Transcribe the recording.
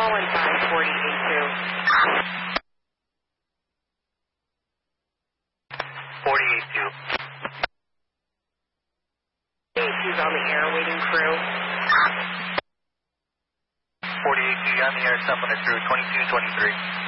415 4082. 42's on the air, waiting crew. 4082, you're on the air, stuff on the crew, 2223.